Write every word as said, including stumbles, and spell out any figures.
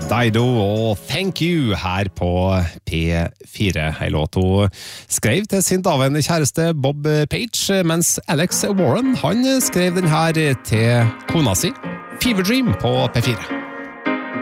Dido og Thank You her på P fire. En låt hun skrev til sin daværende kjæreste Bob Page, mens Alex Warren han skrev den her til kona si. Fever Dream på P fire.